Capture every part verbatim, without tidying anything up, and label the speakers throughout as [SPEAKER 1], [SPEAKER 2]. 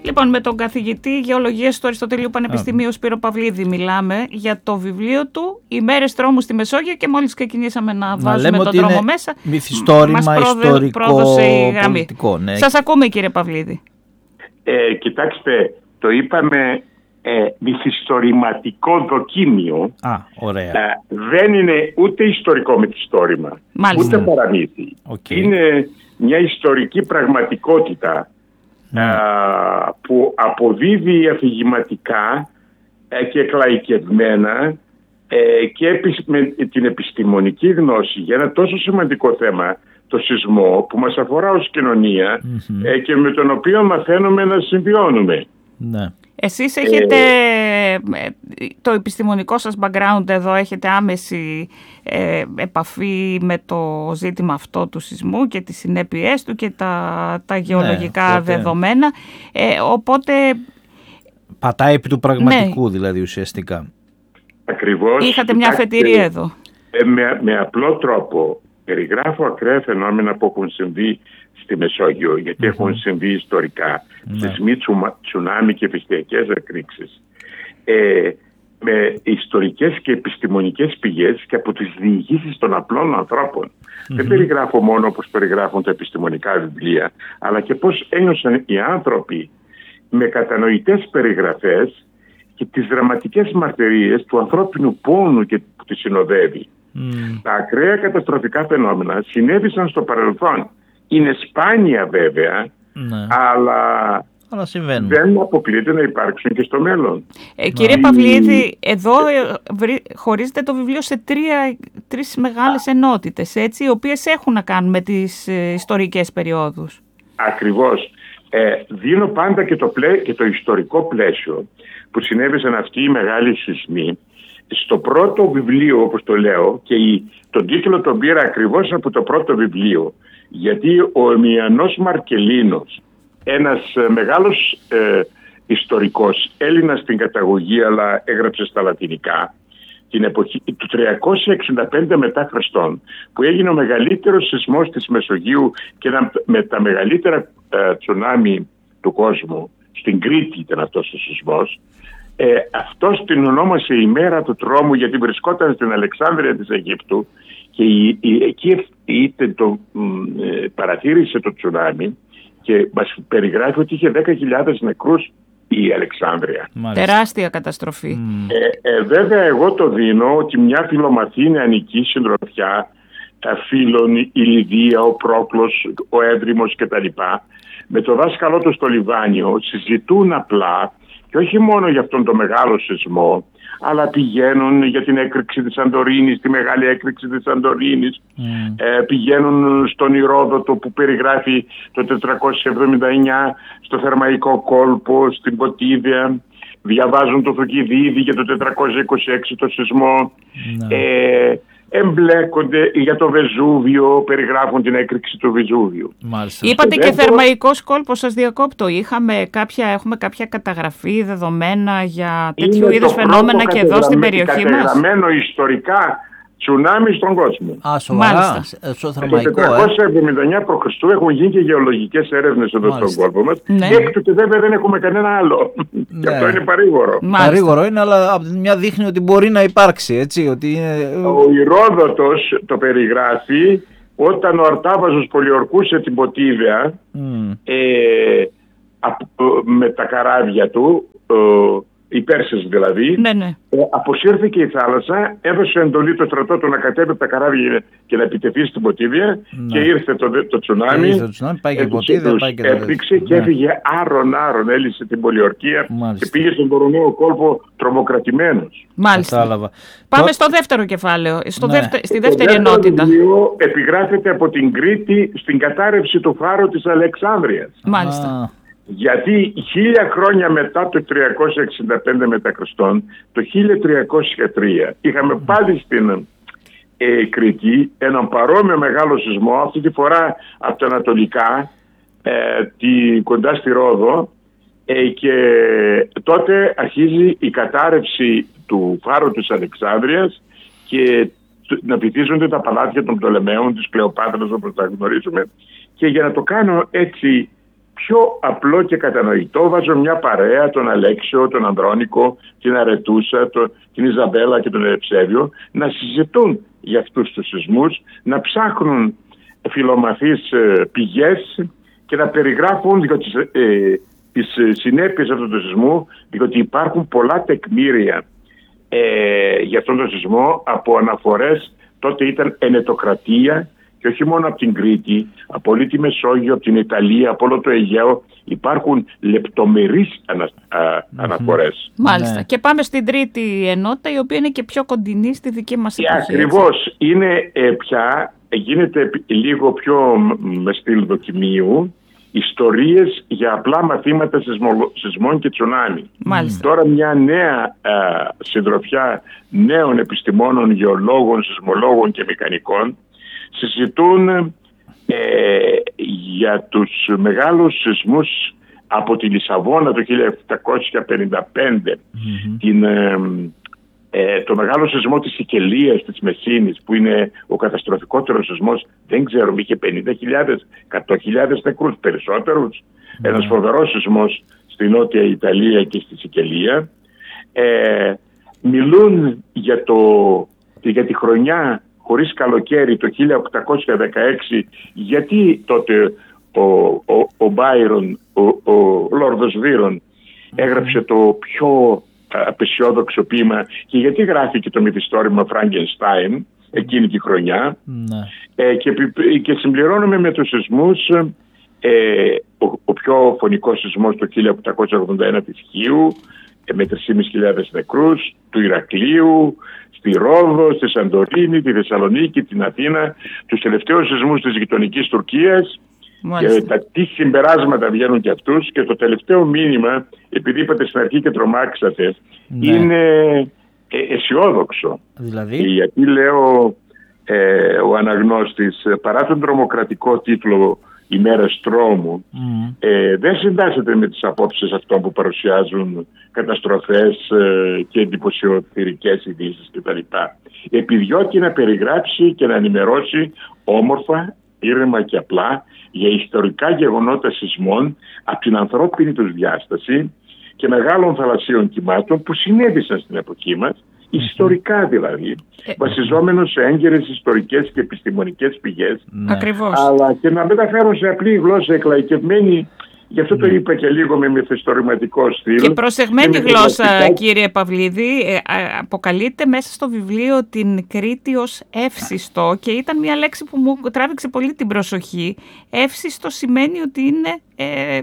[SPEAKER 1] Λοιπόν, με τον καθηγητή Γεωλογίας του Αριστοτελείου Πανεπιστημίου Σπύρο Παυλίδη μιλάμε για το βιβλίο του «Οι μέρες τρόμου στη Μεσόγειο» και μόλις ξεκινήσαμε να, να βάζουμε τον τρόμο μέσα,
[SPEAKER 2] μυθιστόρημα,
[SPEAKER 1] μας πρόδε,
[SPEAKER 2] ιστορικό,
[SPEAKER 1] πρόδωσε η γραμμή.
[SPEAKER 2] Πολιτικό, ναι.
[SPEAKER 1] Σας ακούμε, κύριε Παυλίδη.
[SPEAKER 3] Ε, κοιτάξτε, το είπαμε ε, μυθιστορηματικό δοκίμιο.
[SPEAKER 2] Α, ωραία.
[SPEAKER 3] Ε, δεν είναι ούτε ιστορικό μυθιστόρημα,
[SPEAKER 1] Μάλιστα.
[SPEAKER 3] ούτε παραμύθι.
[SPEAKER 2] Okay.
[SPEAKER 3] Είναι μια ιστορική πραγματικότητα mm. ε, που αποδίδει αφηγηματικά ε, και εκλαϊκευμένα ε, και με την επιστημονική γνώση για ένα τόσο σημαντικό θέμα, το σεισμό, που μας αφορά ως κοινωνία mm-hmm. ε, και με τον οποίο μαθαίνουμε να συμβιώνουμε.
[SPEAKER 2] Ναι.
[SPEAKER 1] Εσείς έχετε ε, το επιστημονικό σας background εδώ, έχετε άμεση ε, επαφή με το ζήτημα αυτό του σεισμού και τις συνέπειές του και τα, τα γεωλογικά ναι, δεδομένα. Ε, οπότε...
[SPEAKER 2] Πατάει επί του πραγματικού ναι. δηλαδή ουσιαστικά.
[SPEAKER 3] Ακριβώς.
[SPEAKER 1] Είχατε μια αφετηρία εδώ.
[SPEAKER 3] Ε, με, με απλό τρόπο περιγράφω ακραία φαινόμενα που έχουν συμβεί στη Μεσόγειο, γιατί mm-hmm. έχουν συμβεί ιστορικά, σεισμοί, mm-hmm. τσουνάμι και φυσιακές εκρήξεις, ε, με ιστορικές και επιστημονικές πηγές και από τις διηγήσεις των απλών ανθρώπων. Mm-hmm. Δεν περιγράφω μόνο όπως περιγράφουν τα επιστημονικά βιβλία, αλλά και πώς ένιωσαν οι άνθρωποι με κατανοητές περιγραφές και τις δραματικές μαρτυρίες του ανθρώπινου πόνου και που τη συνοδεύει. Mm. Τα ακραία καταστροφικά φαινόμενα συνέβησαν στο παρελθόν. Είναι σπάνια βέβαια, ναι. αλλά,
[SPEAKER 2] αλλά
[SPEAKER 3] δεν αποκλείεται να υπάρξουν και στο μέλλον.
[SPEAKER 1] Ε, κύριε mm. Παυλίδη, εδώ βρει, χωρίζετε το βιβλίο σε τρία, τρεις μεγάλες ενότητες, έτσι, οι οποίες έχουν να κάνουν με τις ε, ιστορικές περιόδους.
[SPEAKER 3] Ακριβώς. Ε, δίνω πάντα και το, πλέ, και το ιστορικό πλαίσιο που συνέβησαν αυτοί οι μεγάλοι σεισμοί. Στο πρώτο βιβλίο, όπως το λέω, και η, τον τίτλο τον πήρα ακριβώς από το πρώτο βιβλίο, γιατί ο Εμιανός Μαρκελίνος, ένας ε, μεγάλος ε, ιστορικός, Έλληνας στην καταγωγή, αλλά έγραψε στα λατινικά, την εποχή του τριακόσια εξήντα πέντε μετά Χριστόν, που έγινε ο μεγαλύτερος σεισμός της Μεσογείου και ένα με τα μεγαλύτερα ε, τσουνάμι του κόσμου, στην Κρήτη ήταν αυτός ο σεισμός. Ε, αυτός την ονόμασε η μέρα του τρόμου, γιατί βρισκόταν στην Αλεξάνδρεια της Αιγύπτου και η, η, εκεί είτε το, ε, παρατήρησε το τσουνάμι και μας περιγράφει ότι είχε δέκα χιλιάδες νεκρούς η Αλεξάνδρεια.
[SPEAKER 1] Μάλιστα. Τεράστια καταστροφή.
[SPEAKER 3] Mm. Ε, ε, βέβαια εγώ το δίνω ότι μια φιλομαθή νεανική συντροφιά, τα φίλων, η Λιδία, ο Πρόκλος, ο Έβριμος κτλ. Με το δάσκαλό του στο Λιβάνιο συζητούν απλά και όχι μόνο για αυτόν τον μεγάλο σεισμό, αλλά πηγαίνουν για την έκρηξη της Σαντορίνης, τη μεγάλη έκρηξη της Σαντορίνης, mm. ε, πηγαίνουν στον Ηρόδοτο που περιγράφει το τετρακόσια εβδομήντα εννιά, στο Θερμαϊκό κόλπο, στην Ποτίδια, διαβάζουν το Θουκυδίδη για το τετρακόσια είκοσι έξι το σεισμό, mm. ε, εμπλέκονται για το Βεζούβιο, περιγράφουν την έκρηξη του Βεζούβιου.
[SPEAKER 1] Μάλιστα. Είπατε και δεύτερο... θερμαϊκός κόλπος, σας διακόπτω. Είχαμε κάποια, έχουμε κάποια καταγραφή, δεδομένα για τέτοιου είδους φαινόμενα και εδώ στην περιοχή μας. Είναι
[SPEAKER 3] καταγραμμένο ιστορικά τσουνάμι στον κόσμο.
[SPEAKER 2] Α, σοβαρά, στο θερμαϊκό.
[SPEAKER 3] Το τετρακόσια εβδομήντα εννιά π.Χ. έχουν γίνει και γεωλογικές έρευνες εδώ Μάλιστα. στον κόλπο μας. Ναι. Και έκτοτε βέβαια δεν έχουμε κανένα άλλο. Ναι. Και αυτό είναι παρήγορο.
[SPEAKER 2] Παρήγορο είναι, αλλά από τη μια δείχνει ότι μπορεί να υπάρξει. Έτσι, ότι είναι...
[SPEAKER 3] Ο Ηρόδοτος το περιγράφει όταν ο Αρτάβαζος πολιορκούσε την Ποτίδια mm. ε, με τα καράβια του, ε, οι Πέρσες δηλαδή,
[SPEAKER 1] ναι, ναι.
[SPEAKER 3] Ε, αποσύρθηκε η θάλασσα, έδωσε εντολή το στρατό του να κατέβει από τα καράβια και να επιτεθεί στην Ποτίδια ναι. και ήρθε το, το τσουνάμι,
[SPEAKER 2] ήρθε το τσουνάμι πάει και Ποτίδια, πάει και
[SPEAKER 3] έπληξε ναι. και έφυγε άρον-άρον, έλυσε την πολιορκία Μάλιστα. και πήγε στον Κοροναίο κόλπο τρομοκρατημένος.
[SPEAKER 1] Μάλιστα.
[SPEAKER 2] Κατάλαβα.
[SPEAKER 1] Πάμε
[SPEAKER 2] το...
[SPEAKER 1] στο δεύτερο κεφάλαιο, στο
[SPEAKER 2] ναι.
[SPEAKER 1] δεύτερο, στη δεύτερη
[SPEAKER 3] το
[SPEAKER 1] ενότητα.
[SPEAKER 3] Το βιβλίο επιγράφεται από την Κρήτη στην κατάρρευση του φάρου της Αλεξάνδρειας.
[SPEAKER 1] Μάλιστα.
[SPEAKER 3] Γιατί χίλια χρόνια μετά το τριακόσια εξήντα πέντε μετά Χριστόν, το χίλια τριακόσια τρία, είχαμε πάλι στην ε, Κρήτη έναν παρόμοιο μεγάλο σεισμό, αυτή τη φορά από τα ανατολικά, ε, τη, κοντά στη Ρόδο, ε, και τότε αρχίζει η κατάρρευση του φάρου της Αλεξάνδρειας και να βυθίζονται τα παλάτια των Πτολεμαίων, της Κλεοπάτρας όπως τα γνωρίζουμε. Και για να το κάνω έτσι πιο απλό και κατανοητό. Βάζω μια παρέα, τον Αλέξιο, τον Ανδρώνικο, την Αρετούσα, τον, την Ιζαμπέλα και τον Ελευσέβιο, να συζητούν για αυτούς τους σεισμούς, να ψάχνουν φιλομαθείς ε, πηγές και να περιγράφουν για τις, ε, τις συνέπειες αυτού του σεισμού, διότι υπάρχουν πολλά τεκμήρια ε, για αυτόν τον σεισμό από αναφορές. Τότε ήταν ενετοκρατία και όχι μόνο από την Κρήτη, από όλη τη Μεσόγειο, από την Ιταλία, από όλο το Αιγαίο. Υπάρχουν λεπτομερείς ανα, α, αναφορές.
[SPEAKER 1] Μάλιστα.
[SPEAKER 3] Ναι.
[SPEAKER 1] Και πάμε στην τρίτη ενότητα, η οποία είναι και πιο κοντινή στη δική μας εποχή.
[SPEAKER 3] Ακριβώς. Είναι ε, πια, γίνεται λίγο πιο με στυλ δοκιμίου, ιστορίες για απλά μαθήματα σεισμο, σεισμών και τσουνάμι.
[SPEAKER 1] Μάλιστα.
[SPEAKER 3] Τώρα μια νέα α, συντροφιά νέων επιστημόνων, γεωλόγων, σεισμολόγων και μηχανικών συζητούν ε, για τους μεγάλους σεισμούς από τη Λισαβόνα το χίλια επτακόσια πενήντα πέντε, mm-hmm. την, ε, ε, το μεγάλο σεισμό της Σικελίας, της Μεσίνης, που είναι ο καταστροφικότερος σεισμός, δεν ξέρω, είχε πενήντα χιλιάδες, εκατό χιλιάδες νεκρούς, περισσότερους. Mm-hmm. Ένας φοβερός σεισμός στη Νότια Ιταλία και στη Σικελία. Ε, μιλούν για, το, για τη χρονιά χωρίς καλοκαίρι το χίλια οκτακόσια δεκαέξι, γιατί τότε ο, ο, ο Μπάιρον, ο, ο Λόρδος Βίρον, έγραψε το πιο απεσιόδοξο ποίημα και γιατί γράφηκε το μυθιστόρημα Φράγκενστάιν εκείνη τη χρονιά. ε, και, και συμπληρώνουμε με τους σεισμούς ε, ο, ο πιο φωνικός σεισμός το χίλια οκτακόσια ογδόντα ένα της Χίου με τρεις χιλιάδες πεντακόσιους νεκρούς, του Ηρακλείου, στη Ρόδο, στη Σαντορίνη, τη Θεσσαλονίκη, την Αθήνα, τους τελευταίους σεισμούς της γειτονικής Τουρκίας. Μάλιστα. Και τα τι συμπεράσματα βγαίνουν και αυτούς. Και το τελευταίο μήνυμα, επειδή είπατε στην αρχή και τρομάξατε, ναι. είναι ε, αισιόδοξο.
[SPEAKER 2] Δηλαδή?
[SPEAKER 3] Γιατί λέω ε, ο αναγνώστης, παρά τον τρομοκρατικό τίτλο «Ημέρες τρόμου», mm. ε, δεν συντάσσεται με τις απόψεις αυτών που παρουσιάζουν καταστροφές ε, και εντυπωσιοθυρικές ειδήσεις κτλ. Επιδιώκει να περιγράψει και να ενημερώσει όμορφα, ήρεμα και απλά για ιστορικά γεγονότα σεισμών από την ανθρώπινη τους διάσταση και μεγάλων θαλασσίων κυμάτων που συνέβησαν στην εποχή μας, ιστορικά δηλαδή, ε, βασιζόμενος σε έγκαιρες ιστορικές και επιστημονικές πηγές.
[SPEAKER 1] Ναι. Ακριβώς.
[SPEAKER 3] Αλλά και να μεταφέρουν σε απλή γλώσσα εκλαϊκευμένη. Γι' αυτό το είπα και λίγο με μυθιστορηματικό στυλ.
[SPEAKER 1] Και προσεγμένη γλώσσα, κύριε Παυλίδη, ε, αποκαλείται μέσα στο βιβλίο την Κρήτη ως εύσιστο και ήταν μια λέξη που μου τράβηξε πολύ την προσοχή. Εύσιστο σημαίνει ότι είναι... Ε,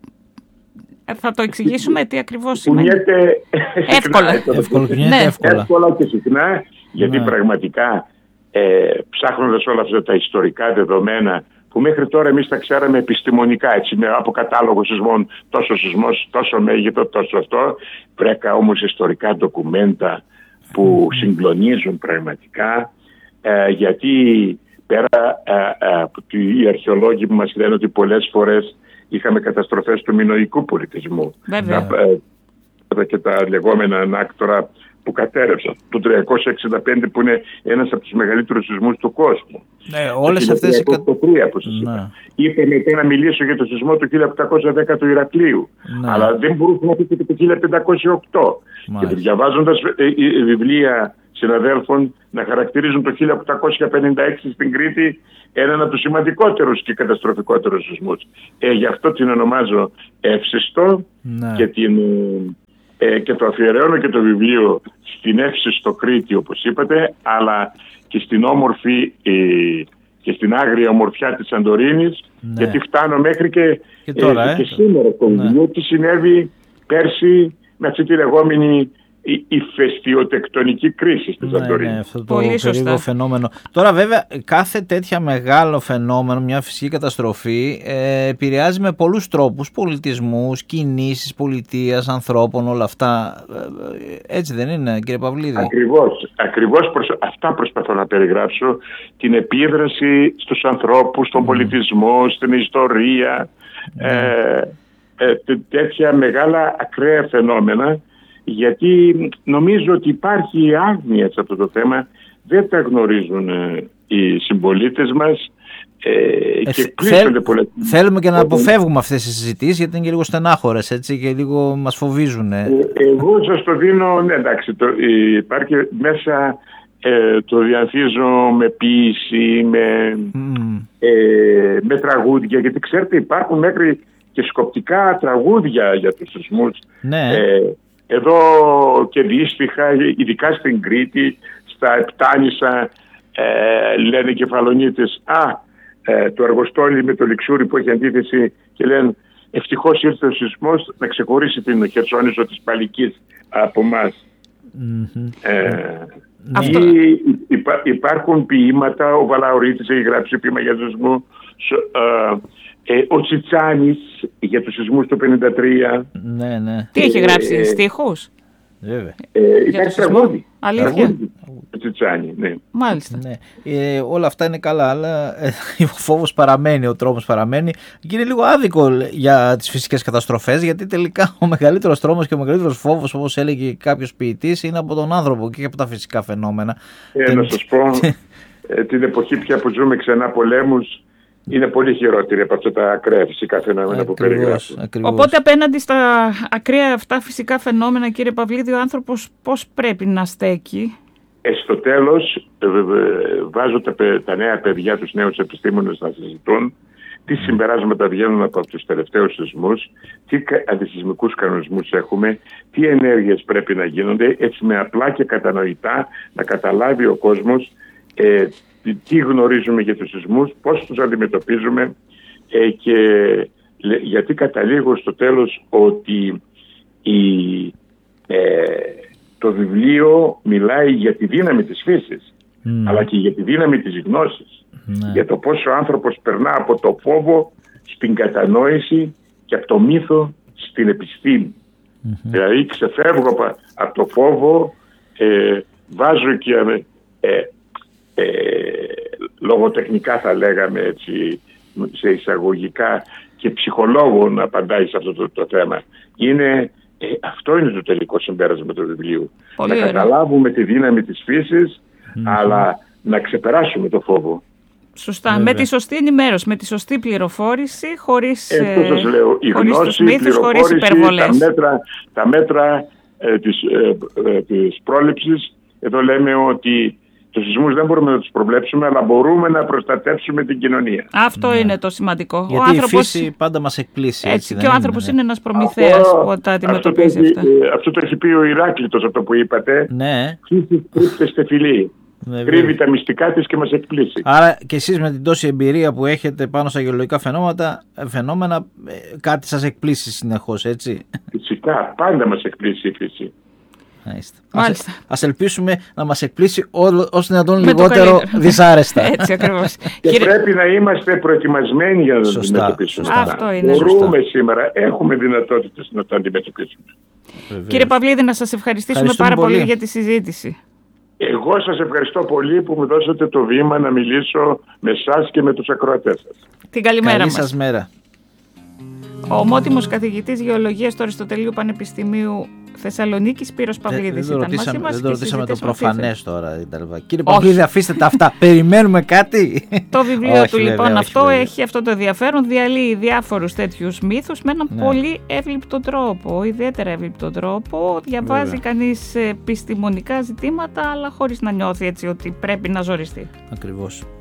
[SPEAKER 1] θα το εξηγήσουμε τι ακριβώς σημαίνει.
[SPEAKER 3] Εύκολα.
[SPEAKER 2] Εύκολα.
[SPEAKER 3] Ναι. Εύκολα και συχνά, γιατί ναι. πραγματικά ε, ψάχνοντας όλα αυτά τα ιστορικά δεδομένα που μέχρι τώρα εμείς τα ξέραμε επιστημονικά, έτσι, με, από κατάλογο σεισμών, τόσο σεισμός, τόσο μέγεθο, τόσο αυτό. Βρέκα όμως ιστορικά ντοκουμέντα που συγκλονίζουν πραγματικά, ε, γιατί πέρα ε, ε, οι αρχαιολόγοι που μας λένε ότι πολλές φορές είχαμε καταστροφές του μινωικού πολιτισμού.
[SPEAKER 1] Βέβαια.
[SPEAKER 3] Τα, ε, και τα λεγόμενα ανάκτορα που κατέρευσαν. Το τριακόσια εξήντα πέντε που είναι ένας από τους μεγαλύτερους σεισμούς του κόσμου.
[SPEAKER 2] Ναι, όλες αυτές οι
[SPEAKER 3] καταστροφές. Ήρθε μετά να μιλήσω για το σεισμό του χίλια οκτακόσια δέκα του Ηρακλείου. Ναι. Αλλά δεν μπορούσα να πει και το χίλια πεντακόσια οκτώ. Μάλιστα. Και διαβάζοντας ε, ε, βιβλία συναδέλφων να χαρακτηρίζουν το χίλια οκτακόσια πενήντα έξι στην Κρήτη έναν από τους σημαντικότερους και καταστροφικότερους σεισμούς. Ε, γι' αυτό την ονομάζω εύσιστο. Ναι. και την... Ε, και το αφιερώνω και το βιβλίο στην εύσιστο Κρήτη, όπως είπατε, αλλά και στην όμορφη ε, και στην άγρια ομορφιά της Σαντορίνης, ναι. γιατί φτάνω μέχρι και,
[SPEAKER 2] και, τώρα, ε,
[SPEAKER 3] ε, και σήμερα το βιβλίο, ναι. τι συνέβη πέρσι με αυτή τη λεγόμενη η ηφαιστειοτεκτονική κρίση στη Σαντορίνη.
[SPEAKER 2] Ναι, ναι, αυτό το περίεργο φαινόμενο. Τώρα βέβαια κάθε τέτοια μεγάλο φαινόμενο, μια φυσική καταστροφή ε, επηρεάζει με πολλούς τρόπους, πολιτισμούς, κινήσεις πολιτείας, ανθρώπων, όλα αυτά. Ε, έτσι δεν είναι, κύριε Παυλίδη?
[SPEAKER 3] Ακριβώς, ακριβώς προσ... αυτά προσπαθώ να περιγράψω, την επίδραση στους ανθρώπους, στον mm. πολιτισμό, στην ιστορία, mm. ε, ε, τέτοια μεγάλα ακραία φαινόμενα. Γιατί νομίζω ότι υπάρχει άγνοια σε αυτό το θέμα, δεν τα γνωρίζουν ε, οι συμπολίτες μας, Ε, και
[SPEAKER 2] ε, θέλ, πολλές... Θέλουμε και να αποφεύγουμε αυτές τις συζητήσεις, γιατί είναι και λίγο στενάχωρες, έτσι, και λίγο μας φοβίζουν. Ε,
[SPEAKER 3] εγώ σας το δίνω, ναι, εντάξει, το, υπάρχει μέσα, ε, το διαθίζω με ποίηση, με, mm. ε, με τραγούδια, γιατί ξέρετε υπάρχουν μέχρι και σκοπτικά τραγούδια για τους σεισμούς.
[SPEAKER 2] Ναι.
[SPEAKER 3] Ε, εδώ και δύστιχα, ειδικά στην Κρήτη, στα Επτάνησα, ε, λένε οι Κεφαλονίτες, α, Ε, το Αργοστόλι με το Λιξούρι που έχει αντίθεση και λένε ευτυχώς ήρθε ο σεισμός να ξεχωρίσει την Χερσόνησο της Παλικής από εμάς.
[SPEAKER 2] Mm-hmm.
[SPEAKER 3] Ε, ή, υπά, υπάρχουν ποίηματα, ο Βαλαωρίτης έχει γράψει ποίημα για το σεισμό, ε, ε, ο Τσιτσάνης για τους σεισμούς του πενήντα τρία.
[SPEAKER 2] Ναι, ναι.
[SPEAKER 1] Τι έχει γράψει, ε, στίχους?
[SPEAKER 2] Βέβαια.
[SPEAKER 3] Ε, υπάρχει τραγούδι.
[SPEAKER 1] Αλήθεια.
[SPEAKER 3] Τσιτσάνι, ναι.
[SPEAKER 1] Μάλιστα.
[SPEAKER 2] Ναι. Ε, όλα αυτά είναι καλά, αλλά ε, ο φόβος παραμένει, ο τρόμος παραμένει και είναι λίγο άδικο για τις φυσικές καταστροφές, γιατί τελικά ο μεγαλύτερος τρόμος και ο μεγαλύτερος φόβος, όπως έλεγε κάποιος ποιητής, είναι από τον άνθρωπο και από τα φυσικά φαινόμενα.
[SPEAKER 3] Ε, και... Να σας πω, ε, την εποχή πια που ζούμε ξανά πολέμους, είναι πολύ χειρότερη από αυτά τα ακραία φυσικά φαινόμενα που περιγράφουν.
[SPEAKER 1] Οπότε απέναντι στα ακραία αυτά φυσικά φαινόμενα, κύριε Παυλίδη, ο άνθρωπος πώς πρέπει να στέκει?
[SPEAKER 3] Ε, στο τέλος ε, ε, βάζω τα, τα νέα παιδιά, τους νέους επιστήμονες να συζητούν τι συμπεράσματα βγαίνουν από τους τελευταίους σεισμούς, τι αντισεισμικούς κανονισμούς έχουμε, τι ενέργειες πρέπει να γίνονται, έτσι με απλά και κατανοητά να καταλάβει ο κόσμος ε, τι γνωρίζουμε για τους σεισμούς, πώς τους αντιμετωπίζουμε ε, και γιατί καταλήγω στο τέλος ότι η, ε, το βιβλίο μιλάει για τη δύναμη της φύσης, mm. αλλά και για τη δύναμη της γνώσης. Mm. Για το πώς ο άνθρωπος περνά από το φόβο στην κατανόηση και από το μύθο στην επιστήμη. Mm-hmm. Δηλαδή ξεφεύγω από, από το φόβο, ε, βάζω και ε, ε, λογοτεχνικά θα λέγαμε έτσι, σε εισαγωγικά, και ψυχολόγο να απαντάει σε αυτό το, το θέμα. Είναι, ε, αυτό είναι το τελικό συμπέρασμα του βιβλίου. Πολύ να ωραία. Καταλάβουμε τη δύναμη της φύσης, mm-hmm. αλλά να ξεπεράσουμε το φόβο.
[SPEAKER 1] Σωστά. Βέβαια. Με τη σωστή ενημέρωση, με τη σωστή πληροφόρηση, χωρίς,
[SPEAKER 3] ε, αυτό σας λέω, η
[SPEAKER 1] χωρίς
[SPEAKER 3] γνώση,
[SPEAKER 1] τους μύθους, χωρίς υπερβολές.
[SPEAKER 3] Τα μέτρα, τα μέτρα ε, της, ε, ε, της πρόληψης. Εδώ λέμε ότι τους σεισμούς δεν μπορούμε να τους προβλέψουμε, αλλά μπορούμε να προστατεύσουμε την κοινωνία.
[SPEAKER 1] Αυτό ναι. είναι το σημαντικό.
[SPEAKER 2] Γιατί ο άνθρωπος... η φύση πάντα μας εκπλήσει. Έτσι,
[SPEAKER 1] έτσι,
[SPEAKER 2] δεν
[SPEAKER 1] και ο άνθρωπος είναι, ναι. είναι ένας προμηθέας που τα αντιμετωπίζει
[SPEAKER 3] αυτό.
[SPEAKER 1] αυτά.
[SPEAKER 3] Αυτό το έχει πει ο Ηράκλειτος, αυτό που είπατε.
[SPEAKER 2] Ναι.
[SPEAKER 3] Φύση κρύβεται φιλή. Κρύβει τα μυστικά της και μας εκπλήσει.
[SPEAKER 2] Άρα και εσείς με την τόση εμπειρία που έχετε πάνω στα γεωλογικά φαινόμενα, φαινόμενα κάτι σας εκπλήσει συνεχώς, έτσι?
[SPEAKER 3] Φυσικά, πάντα μας εκπλήσει η φύση.
[SPEAKER 2] Ας, ας ελπίσουμε να μας εκπλήσει ώστε να τον λιγότερο δυσάρεστα.
[SPEAKER 1] Έτσι ακριβώς.
[SPEAKER 3] Και Κύριε... πρέπει να είμαστε προετοιμασμένοι για να το αντιμετωπίσουμε.
[SPEAKER 1] Αυτό είναι.
[SPEAKER 3] Μπορούμε σωστά. Σήμερα, έχουμε δυνατότητες να το αντιμετωπίσουμε.
[SPEAKER 1] Βεβαίως. Κύριε Παυλίδη, να σας ευχαριστήσουμε πάρα πολύ. πολύ για τη συζήτηση.
[SPEAKER 3] Εγώ σας ευχαριστώ πολύ που μου δώσατε το βήμα να μιλήσω με εσάς και με τους ακροατές σας.
[SPEAKER 1] Την καλημέρα
[SPEAKER 2] Καλή
[SPEAKER 1] μας.
[SPEAKER 2] σας μέρα.
[SPEAKER 1] Ο ομότιμος καθηγητής Γεωλογίας του Αριστοτελείου Πανεπιστημίου Θεσσαλονίκης, Σπύρος Παυλίδης, ήταν μαζί μας.
[SPEAKER 2] Δεν το ρωτήσαμε το προφανές τώρα. Κύριε Παυλίδη, αφήστε τα αυτά. Περιμένουμε κάτι.
[SPEAKER 1] Το βιβλίο του λοιπόν αυτό έχει αυτό το ενδιαφέρον. Διαλύει διάφορους τέτοιους μύθους με έναν ναι. πολύ εύληπτο τρόπο. Ιδιαίτερα εύληπτο τρόπο. Διαβάζει Βέβαια. κανείς επιστημονικά ζητήματα, αλλά χωρίς να νιώθει έτσι ότι πρέπει να ζοριστεί.
[SPEAKER 2] Ακριβώς.